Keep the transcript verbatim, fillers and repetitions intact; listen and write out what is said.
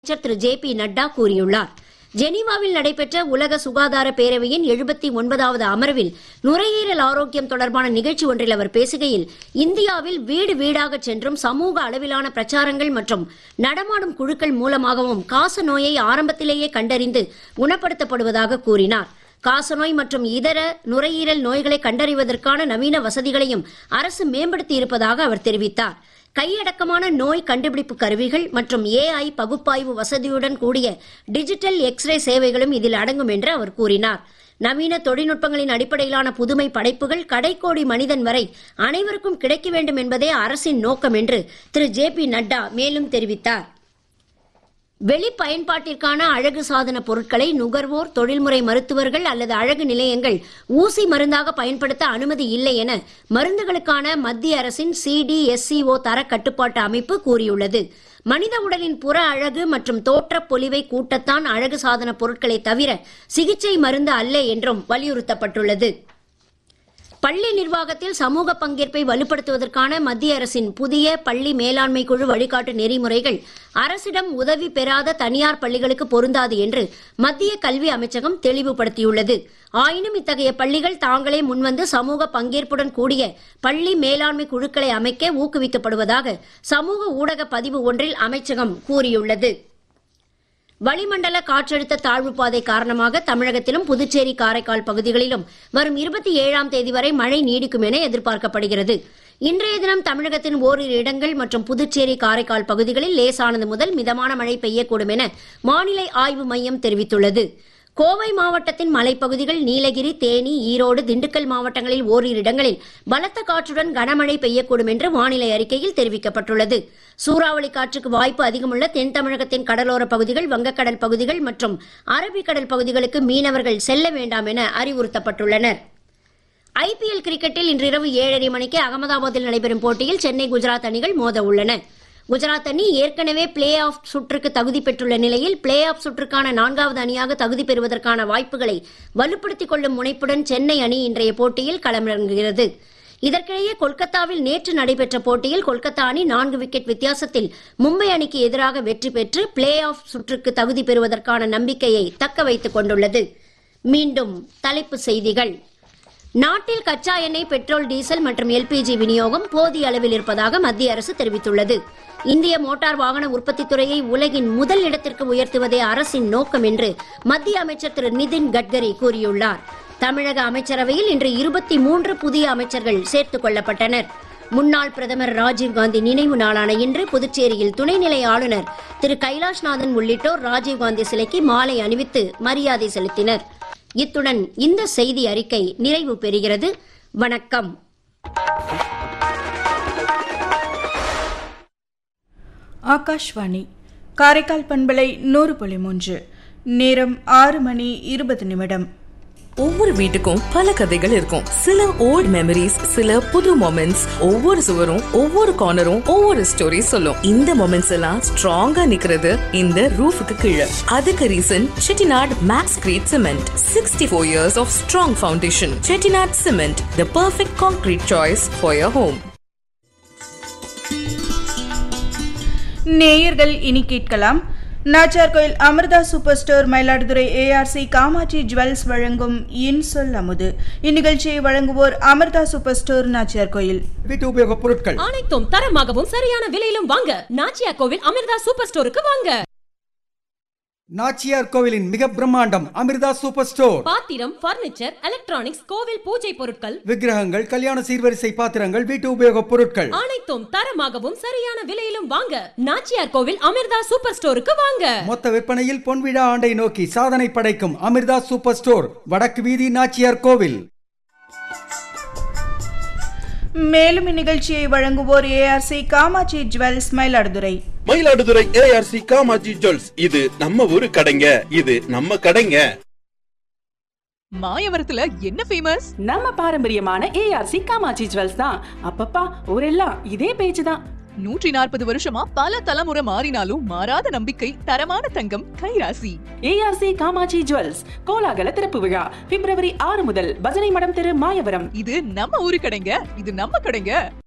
அமைச்சர் திரு J P Nadda கூறியுள்ளார். ஜெனீவாவில் நடைபெற்ற உலக சுகாதார பேரவையின் எழுபத்தி ஒன்பதாவது அமர்வில் நுரையீரல் ஆரோக்கியம் தொடர்பான நிகழ்ச்சி ஒன்றில் அவர் பேசுகையில், இந்தியாவில் வீடு வீடாக சென்றும் சமூக அளவிலான பிரச்சாரங்கள் மற்றும் நடமாடும் குழுக்கள் மூலமாகவும் காச நோயை ஆரம்பத்திலேயே கண்டறிந்து குணப்படுத்தப்படுவதாக கூறினார். காசநோய் மற்றும் இதர நுரையீரல் நோய்களை கண்டறிவதற்கான நவீன வசதிகளையும் அரசு மேம்படுத்தி இருப்பதாக அவர் தெரிவித்தார். கையடக்கமான நோய் கண்டுபிடிப்பு கருவிகள் மற்றும் ஏஐ பகுப்பாய்வு வசதியுடன் கூடிய டிஜிட்டல் எக்ஸ்ரே சேவைகளும் இதில் அடங்கும் என்று அவர் கூறினார். நவீன தொழில்நுட்பங்களின் அடிப்படையிலான புதுமை படைப்புகள் கடைக்கோடி மனிதன் வரை அனைவருக்கும் கிடைக்க வேண்டும் என்பதே அரசின் நோக்கம் என்று திரு ஜே பி நட்டா மேலும் தெரிவித்தார். வெளி பயன்பாட்டிற்கான அழகு சாதன பொருட்களை நுகர்வோர், தொழில்முறை மருத்துவர்கள் அல்லது அழகு நிலையங்கள் ஊசி மருந்தாக பயன்படுத்த அனுமதி இல்லை என மருந்துகளுக்கான மத்திய அரசின் C D S C O தர கட்டுப்பாட்டு அமைப்பு கூறியுள்ளது. மனித உடலின் புற அழகு மற்றும் தோற்ற பொலிவை கூட்டத்தான் அழகு சாதன பொருட்களை தவிர சிகிச்சை மருந்து அல்ல என்றும் வலியுறுத்தப்பட்டுள்ளது. பள்ளி நிர்வாகத்தில் சமூக பங்கேற்பை வலுப்படுத்துவதற்கான மத்திய அரசின் புதிய பள்ளி மேலாண்மை குழு வழிகாட்டு நெறிமுறைகள் அரசிடம் உதவி பெறாத தனியார் பள்ளிகளுக்கு பொருந்தாது என்று மத்திய கல்வி அமைச்சகம் தெளிவுபடுத்தியுள்ளது. ஆயினும் இத்தகைய பள்ளிகள் தாங்களே முன்வந்து சமூக பங்கேற்புடன் கூடிய பள்ளி மேலாண்மை குழுக்களை அமைக்க ஊக்குவிக்கப்படுவதாக சமூக ஊடக பதிவு ஒன்றில் அமைச்சகம் கூறியுள்ளது. வளிமண்டல காற்றழுத்த தாழ்வு பாதை காரணமாக தமிழகத்திலும் புதுச்சேரி, காரைக்கால் பகுதிகளிலும் வரும் இருபத்தி ஏழாம் தேதி வரை மழை நீடிக்கும் என எதிர்பார்க்கப்படுகிறது. இன்றைய தினம் தமிழகத்தின் ஓரிரு இடங்கள் மற்றும் புதுச்சேரி, காரைக்கால் பகுதிகளில் லேசானது முதல் மிதமான மழை பெய்யக்கூடும் என வானிலை ஆய்வு மையம் தெரிவித்துள்ளது. கோவை மாவட்டத்தின் மலைப்பகுதிகள், நீலகிரி, தேனி, ஈரோடு, திண்டுக்கல் மாவட்டங்களில் ஓரிரு இடங்களில் பலத்த காற்றுடன் கனமழை பெய்யக்கூடும் என்று வானிலை அறிக்கையில் தெரிவிக்கப்பட்டுள்ளது. சூறாவளி காற்றுக்கு வாய்ப்பு அதிகமுள்ள தென் தமிழகத்தின் கடலோர பகுதிகள், வங்கக்கடல் பகுதிகள் மற்றும் அரபிக்கடல் பகுதிகளுக்கு மீனவர்கள் செல்ல வேண்டாம் என அறிவுறுத்தப்பட்டுள்ளனர். ஐ பி எல் கிரிக்கெட்டில் இன்றிரவு ஏழரை மணிக்கு அகமதாபாத்தில் நடைபெறும் போட்டியில் சென்னை, குஜராத் அணிகள் மோத உள்ளன. குஜராத் அணி ஏற்கனவே பிளே ஆஃப் சுற்றுக்கு தகுதி பெற்றுள்ள நிலையில் பிளே ஆஃப் சுற்றுக்கான நான்காவது அணியாக தகுதி பெறுவதற்கான வாய்ப்புகளை வலுப்படுத்திக் கொள்ளும் முனைப்புடன் சென்னை அணி இன்றைய போட்டியில் களமிறங்குகிறது. இதற்கிடையே கொல்கத்தாவில் நேற்று நடைபெற்ற போட்டியில் கொல்கத்தா அணி நான்கு விக்கெட் வித்தியாசத்தில் மும்பை அணிக்கு எதிராக வெற்றி பெற்று பிளே ஆஃப் சுற்றுக்கு தகுதி பெறுவதற்கான நம்பிக்கையை தக்க வைத்துக் கொண்டுள்ளது. மீண்டும் தலைப்புச் செய்திகள். நாட்டில் கச்சா எண்ணெய், பெட்ரோல், டீசல் மற்றும் எல் பி ஜி விநியோகம் போதிய அளவில் இருப்பதாக மத்திய அரசு தெரிவித்துள்ளது. இந்திய மோட்டார் வாகன உற்பத்தி துறையை உலகின் முதல் இடத்திற்கு உயர்த்துவதே அரசின் நோக்கம் என்று மத்திய அமைச்சர் திரு நிதின் கட்கரி கூறியுள்ளார். தமிழக அமைச்சரவையில் இன்று இருபத்தி மூன்று புதிய அமைச்சர்கள் சேர்த்துக் கொள்ளப்பட்டனர். முன்னாள் பிரதமர் ராஜீவ்காந்தி நினைவு நாளான இன்று புதுச்சேரியில் துணைநிலை ஆளுநர் திரு கைலாஷ்நாதன் உள்ளிட்டோர் ராஜீவ்காந்தி சிலைக்கு மாலை அணிவித்து மரியாதை செலுத்தினர். இத்துடன் இந்த செய்தி அறிக்கை நிறைவு பெறுகிறது. வணக்கம். ஆகாஷ்வாணி காரைக்கால் பண்பலை நூறு புள்ளி மூன்று. நேரம் ஆறு மணி இருபது நிமிடம். ஒவ்வொரு வீட்டுக்கும் பல கதைகள் இருக்கும். சில ஓல்ட் மெமரிஸ், சில புது மொமெண்ட்ஸ். ஒவ்வொரு சுவரும், ஒவ்வொரு கார்னரும் ஒவ்வொரு ஸ்டோரி சொல்லும். இந்த மொமெண்ட்ஸ் எல்லாம் ஸ்ட்ராங்கா நிக்கிறது இந்த ரூஃபுக்கு கீழே. அதுக்கு reason Chettinad maths great cement. Sixty four years of strong foundation. Chettinad cement, the perfect concrete choice for your home. நேயர்கள் இனி கேட்கலாம். நாச்சியார் கோயில் Amrita super store, Mayiladuthurai A R C Kamakshi jewels வழங்கும் இன்சொல் அமுது. இந்நிகழ்ச்சியை வழங்குவோர் அமிர்தா சூப்பர் ஸ்டோர், நாச்சியார் கோயில். வீட்டு உபயோக பொருட்கள் அனைத்தும் தரமாகவும் சரியான விலையிலும் வாங்க நாச்சியார் கோவில் அமிர்தா சூப்பர் ஸ்டோருக்கு வாங்க. நாச்சியார் கோவிலின் மிக பிரம்மாண்டம் அமிர்தா சூப்பர் ஸ்டோர். பாத்திரம், பர்னிச்சர், எலக்ட்ரானிக்ஸ், கோவில் பூஜை பொருட்கள், விக்கிரகங்கள், கல்யாண சீர்வரிசை பாத்திரங்கள், வீட்டு உபயோக பொருட்கள் அனைத்தும் தரமாகவும் சரியான விலையிலும் வாங்க நாச்சியார் கோவில் அமிர்தா சூப்பர் ஸ்டோருக்கு வாங்க. மொத்த விற்பனையில் பொன்விழா ஆண்டை நோக்கி சாதனை படைக்கும் அமிர்தா சூப்பர் ஸ்டோர், வடக்கு வீதி, நாச்சியார் கோவில். மேலும் இந்நிகழ்ச்சியை வழங்குவோர் A R C Kamakshi jewels, Mayiladuthurai. Mayiladuthurai A R C Kamakshi jewels, இது நம்ம ஊரு கடைங்க, இது நம்ம கடைங்க. மாயவரத்துல என்ன ஃபேமஸ்? நம்ம பாரம்பரியமான A R C Kamakshi jewels தான். அப்பப்பா ஊரெல்லாம் இதே பேச்சு தான். நூற்றி நாற்பது வருஷமா பல தலைமுறை மாறினாலும் மாறாத நம்பிக்கை, தரமான தங்கம், கைராசி. A R C Kamakshi jewels கோலாகல திறப்பு விழா பிப்ரவரி ஆறு முதல் பஜனை மடம் தெரு, மாயவரம். இது நம்ம ஊரு கடைங்க, இது நம்ம கடைங்க.